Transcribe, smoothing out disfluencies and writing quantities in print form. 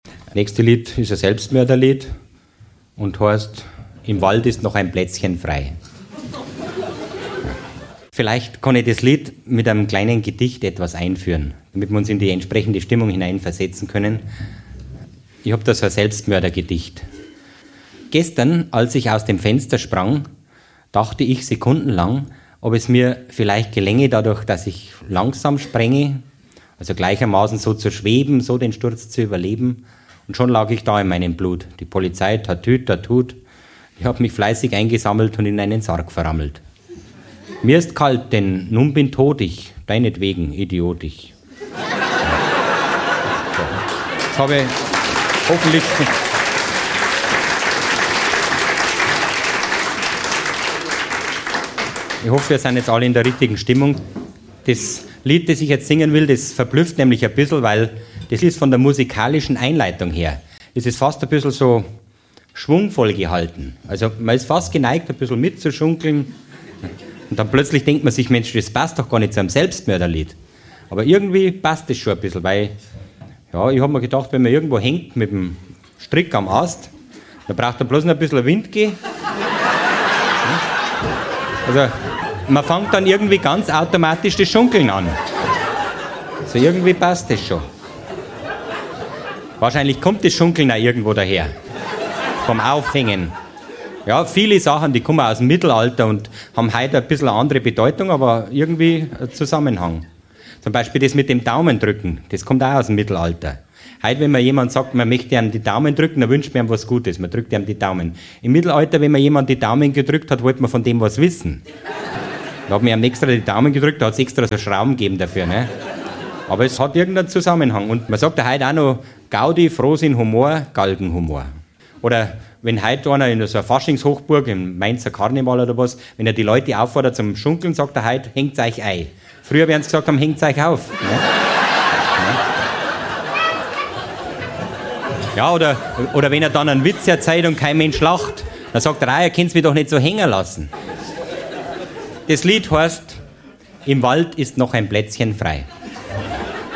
Das nächste Lied ist ein Selbstmörderlied und heißt Im Wald ist noch ein Plätzchen frei. Vielleicht kann ich das Lied mit einem kleinen Gedicht etwas einführen, damit wir uns in die entsprechende Stimmung hineinversetzen können. Ich habe da so ein Selbstmördergedicht. Gestern, als ich aus dem Fenster sprang, dachte ich sekundenlang, ob es mir vielleicht gelänge, dadurch, dass ich langsam sprenge, also gleichermaßen so zu schweben, so den Sturz zu überleben. Und schon lag ich da in meinem Blut. Die Polizei tatüt, tatut. Ich habe mich fleißig eingesammelt und in einen Sarg verrammelt. Mir ist kalt, denn nun bin tot ich, deinetwegen, Idiot ich. So. Jetzt habe ich hoffentlich... Ich hoffe, wir sind jetzt alle in der richtigen Stimmung. Das Lied, das ich jetzt singen will, das verblüfft nämlich ein bisschen, weil das ist von der musikalischen Einleitung her. Es ist fast ein bisschen so schwungvoll gehalten. Also man ist fast geneigt, ein bisschen mitzuschunkeln. Und dann plötzlich denkt man sich, Mensch, das passt doch gar nicht zu einem Selbstmörderlied. Aber irgendwie passt das schon ein bisschen, weil ja, ich habe mir gedacht, wenn man irgendwo hängt mit dem Strick am Ast, dann braucht er bloß noch ein bisschen Wind gehen. Also man fängt dann irgendwie ganz automatisch das Schunkeln an. Also irgendwie passt das schon. Wahrscheinlich kommt das Schunkeln auch irgendwo daher. Vom Aufhängen. Ja, viele Sachen, die kommen aus dem Mittelalter und haben heute ein bisschen eine andere Bedeutung, aber irgendwie ein Zusammenhang. Zum Beispiel das mit dem Daumendrücken, das kommt auch aus dem Mittelalter. Heute, wenn man jemand sagt, man möchte ihm die Daumen drücken, dann wünscht man ihm was Gutes, man drückt ihm die Daumen. Im Mittelalter, wenn man jemand die Daumen gedrückt hat, wollte man von dem was wissen. Da hat man ihm extra die Daumen gedrückt, da hat es extra so Schrauben gegeben dafür. Ne? Aber es hat irgendeinen Zusammenhang. Und man sagt ja heute auch noch Gaudi, Frohsinn, Humor, Galgenhumor. Oder wenn heute einer in so einer Faschingshochburg, im Mainzer Karneval oder was, wenn er die Leute auffordert zum Schunkeln, sagt er heute, hängt euch ein. Früher werden sie gesagt haben, hängt euch auf. Ne? Ja, oder wenn er dann einen Witz erzählt und kein Mensch lacht, dann sagt er, ihr könnt mich doch nicht so hängen lassen. Das Lied heißt, Im Wald ist noch ein Plätzchen frei.